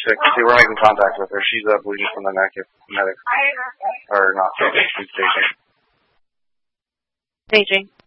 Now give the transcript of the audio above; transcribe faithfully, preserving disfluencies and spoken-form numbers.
sick. See, we're making contact with her. She's uh, bleeding from the neck. If medics are not staging. Staging.